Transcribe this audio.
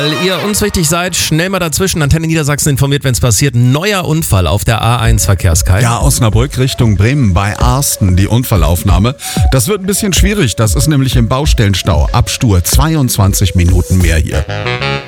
Weil ihr uns wichtig seid, schnell mal dazwischen. Antenne Niedersachsen informiert, wenn es passiert. Neuer Unfall auf der A1 Verkehrskreis. Ja, Osnabrück Richtung Bremen bei Arsten, die Unfallaufnahme. Das wird ein bisschen schwierig, das ist nämlich im Baustellenstau. Absturz, 22 Minuten mehr hier.